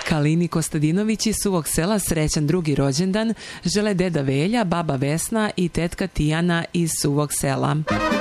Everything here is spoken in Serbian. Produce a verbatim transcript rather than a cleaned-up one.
Kalini Kostadinović iz Suvog Sela srećan drugi rođendan žele deda Velja, baba Vesna i tetka Tijana iz Suvog Sela.